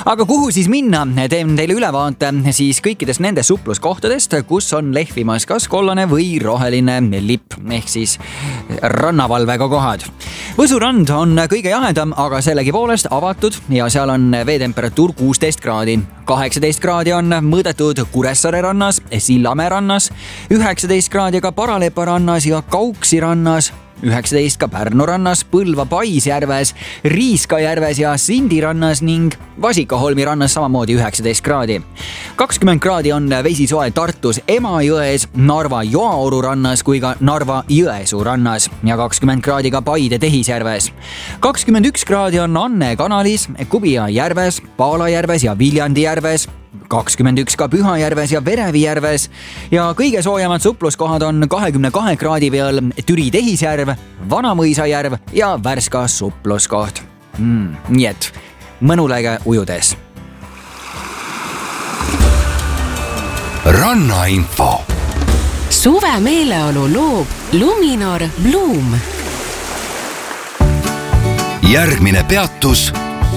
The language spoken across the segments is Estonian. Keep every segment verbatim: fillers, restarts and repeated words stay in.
Aga kuhu siis minna? Teen teile ülevaate siis kõikidest nendest supluskohtadest, kus on lehvimas kas kollane või roheline lipp, ehk siis rannavalvega kohad. Võsurand on kõige jahedam, aga sellegi poolest avatud ja seal on veetemperatuur kuusteist kraadi. kaheksateist kraadi on mõõdetud Kuressaare rannas, Sillamäe rannas, üheksateist kraadi ka Paralepa rannas ja Kauksi rannas, üheksateist ka Pärnu rannas, Põlva Paisjärves, Riiska järves ja Sindi rannas ning Vasikaholmi rannas samamoodi üheksateist kraadi. kakskümmend kraadi on vesisoe Tartus Emajões, Narva Joaoru rannas kui ka Narva Jõesuu rannas ja kakskümmend kraadi ka Paide Tehisjärves. kakskümmend üks kraadi on Anne kanalis, Kubija järves, Paala järves ja Viljandi järves, kakskümmend üks ka Pühajärves ja Verevi järves ja kõige soojemad supluskohad on kahekümne kahe kraadi peal Türi Tehisjärv, Vanamõisa järv ja Värska supluskoht. Mm, nii et mõnuläge ujudes. Rannainfo. Suve meeleolu loob Luminor Bloom. Järgmine peatus.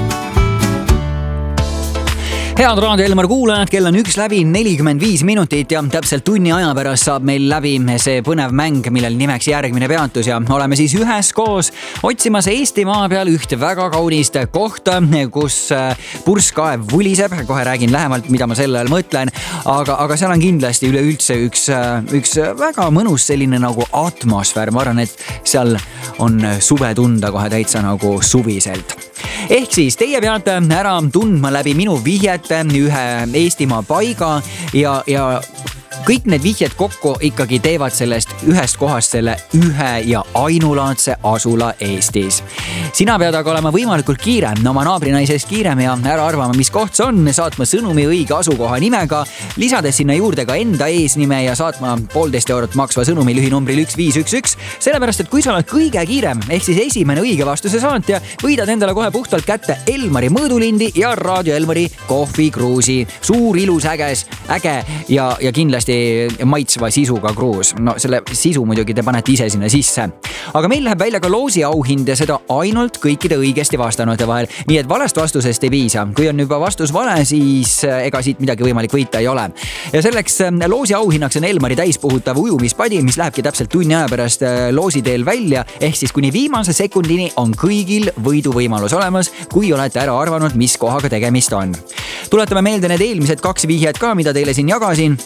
Head Raadio Elmar kuulajad, kell on üks läbi nelikümmend viis minutit ja täpselt tunni aja pärast saab meil läbi see põnev mäng, millel nimeks Järgmine peatus ja oleme siis üheskoos otsimas Eestimaa peal ühte väga kaunist kohta, kus purskkaev vuliseb. Kohe räägin lähemalt, mida ma selle all mõtlen, aga, aga seal on kindlasti üleüldse üks, üks väga mõnus selline nagu atmosfäär. Ma arvan, et seal on suve tunda kohe täitsa nagu suviselt. Ehk siis teie peate ära tundma läbi minu vihjet ühe Eestimaa paiga ja, ja kõik need vihjed kokku ikkagi teevad sellest ühest kohast selle ühe ja ainulaadse asula Eestis. Sina pead aga olema võimalikult kiire, oma naabrinaisest kiirem ja ära arvama, mis koht see on, saatma sõnumi õige asukoha nimega, lisades sinna juurde ka enda eesnime ja saatma poolteist eurot maksva sõnumi lühinumbril üks viis üks üks, sellepärast, et kui sa oled kõige kiirem, ehk siis esimene õige vastuse saatja, võidad endale kohe puhtalt kätte Elmari mõõdulindi ja Raadio Elmari kohvikruusi. Suur, ilus, äges, äge ja, ja kindlasti maitsva sisuga kruus. No selle sisu muidugi te panete ise sinna sisse. Aga meil läheb välja ka loosi auhind ja seda ainult kõikide õigesti vastanute vahel. Nii et valest vastusest ei piisa. Kui on juba vastus vale, siis ega siit midagi võimalik võita ei ole. Ja selleks loosi auhinnaks on Elmari täispuhutav ujumispadi, mis lähebki täpselt tunni aja pärast loosi teel välja. Ehk siis kuni viimase sekundini on kõigil võiduvõimalus olemas, kui olete ära arvanud, mis kohaga tegemist on. Tuletame meelde need eelmised kaks vihjet ka, mida teile siin jagasin.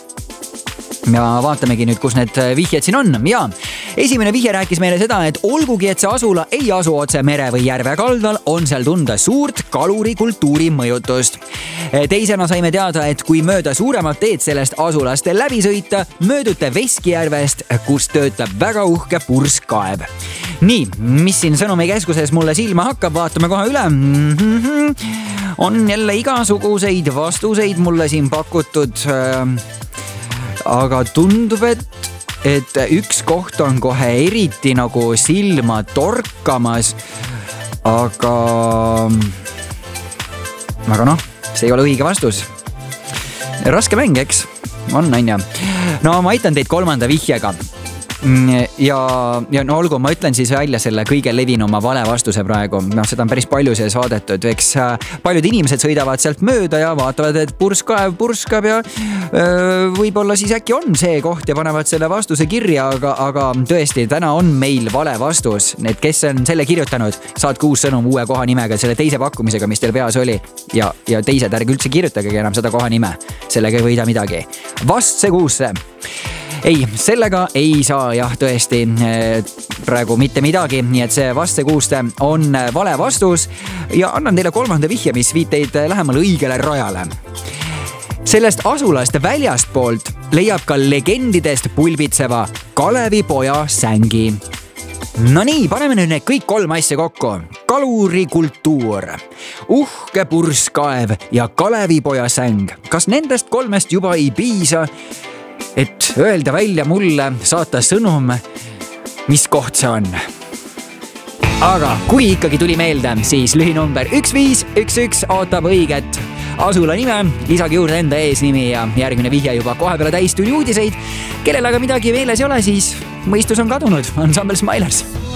Ja vaatamegi nüüd, kus need vihjed siin on. Ja esimene vihje rääkis meile seda, et olgugi, et see asula ei asu otse mere või järve kaldal, on seal tunda suurt kalurikultuuri mõjutust. Teisena saime teada, et kui mööda suuremat teed sellest asulast läbi sõita, möödute Veskijärvest, kus töötab väga uhke purskkaev. Nii, mis siin sõnumi keskuses mulle silma hakkab, vaatame kohe üle. Mm-hmm. On jälle igasuguseid vastuseid mulle siin pakutud. Aga tundub, et, et üks koht on kohe eriti nagu silma torkamas, aga, aga noh, see ei ole õige vastus. Raske mäng, eks? On, on ja. No ma aitan teid kolmanda vihjega. Ja, ja no olgu, ma ütlen siis välja selle kõige levinuma vale vastuse praegu. No, seda on päris palju see saadetud. Eks paljud inimesed sõidavad sealt mööda ja vaatavad, et purskkaev purskab ja öö, võib-olla siis äkki on see koht ja panevad selle vastuse kirja, aga, aga tõesti, täna on meil vale vastus. Need, kes on selle kirjutanud, saatke uus sõnum uue koha nimega, selle teise pakkumisega, mis teil peas oli. Ja, ja teised, ärge üldse kirjutage enam seda koha nime. Sellega ei võida midagi. Vastse kuusse. Ei, sellega ei saa jah tõesti praegu mitte midagi, nii et see Vastse kuuste on vale vastus ja annan teile kolmanda vihje, mis viib teid lähemal õigele rajale. Sellest asulast väljastpoolt leiab ka legendidest pulbitseva Kalevipoja sängi. No nii, paneme nüüd need kõik kolm asja kokku. Kalurikultuur, uhke purskkaev ja Kalevipoja säng. Kas nendest kolmest juba ei piisa, et öelda välja mulle, saata sõnum, mis koht see on? Aga kui ikkagi tuli meelde, siis lühinumber üks viis üks üks ootab õiget asula nime, lisage juurde enda eesnimi ja järgmine vihje juba kohe peale täis tuli uudiseid. Kellel aga midagi meeles ei ole, siis mõistus on kadunud. Ensemble Smilers.